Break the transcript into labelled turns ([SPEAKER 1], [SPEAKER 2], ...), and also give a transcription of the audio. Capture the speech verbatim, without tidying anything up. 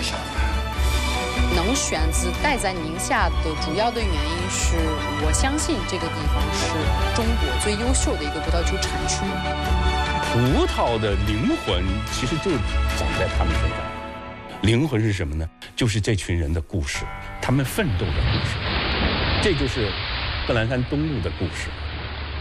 [SPEAKER 1] 想的。
[SPEAKER 2] 能选择待在宁夏的主要的原因是我相信这个地方是中国最优秀的一个葡萄酒产区。
[SPEAKER 3] 葡萄的灵魂其实就长在他们身上。灵魂是什么呢？就是这群人的故事，他们奋斗的故事。这就是贺兰山东路的故事。